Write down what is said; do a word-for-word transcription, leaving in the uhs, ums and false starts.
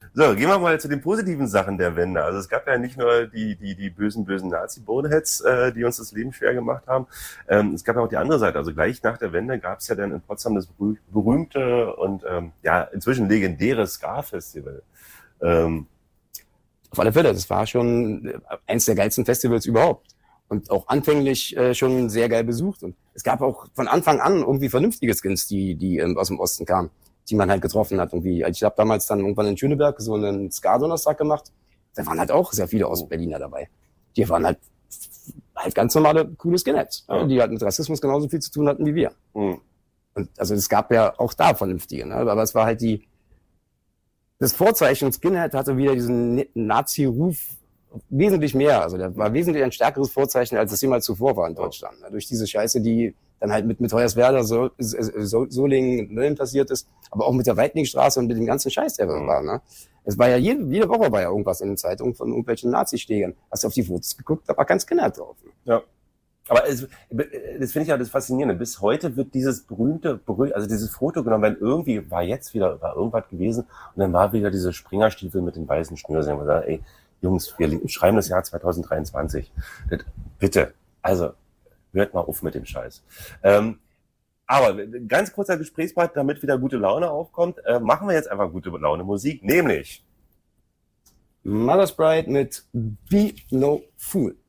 So, gehen wir mal zu den positiven Sachen der Wende. Also es gab ja nicht nur die die die bösen bösen Nazi-Boneheads, äh, die uns das Leben schwer gemacht haben. Ähm, es gab ja auch die andere Seite. Also gleich nach der Wende gab es ja dann in Potsdam das berüh- berühmte und ähm, ja inzwischen legendäre Ska-Festival. Ähm, Auf alle Fälle, das war schon äh, eins der geilsten Festivals überhaupt. Und auch anfänglich äh, schon sehr geil besucht. Und es gab auch von Anfang an irgendwie vernünftige Skins, die die ähm, aus dem Osten kamen, die man halt getroffen hat. Irgendwie. Ich habe damals dann irgendwann in Schöneberg so einen Ska-Donnerstag gemacht. Da waren halt auch sehr viele Ostberliner dabei. Die waren halt halt ganz normale, coole Skinheads, Ja. die halt mit Rassismus genauso viel zu tun hatten wie wir. mh. Und also es gab ja auch da vernünftige, ne? Aber es war halt die, das Vorzeichen Skinhead hatte wieder diesen Nazi-Ruf wesentlich mehr. Also der war wesentlich ein stärkeres Vorzeichen, als es jemals zuvor war in Deutschland. Ne? Durch diese Scheiße, die dann halt mit, mit Hoyerswerda, so, so, Solingen, Mölln passiert ist, aber auch mit der Weidlingstraße und mit dem ganzen Scheiß, der Mhm. war. Ne? Es war ja jede, jede Woche war ja irgendwas in den Zeitungen von irgendwelchen Nazi-Stegern. Hast du auf die Fotos geguckt, da war kein Skinhead drauf. Ne? Ja. Aber es, das finde ich ja das Faszinierende. Bis heute wird dieses berühmte, berühmt, also dieses Foto genommen, wenn irgendwie war jetzt wieder war irgendwas gewesen und dann war wieder diese Springerstiefel mit den weißen Schnürsenkeln. Und gesagt, ey, Jungs, wir schreiben das Jahr zwanzig dreiundzwanzig. Das, bitte, also hört mal auf mit dem Scheiß. Ähm, aber ganz kurzer Gesprächspart, damit wieder gute Laune aufkommt, äh, machen wir jetzt einfach gute Laune Musik, nämlich Mother's Bride mit Be No Fool.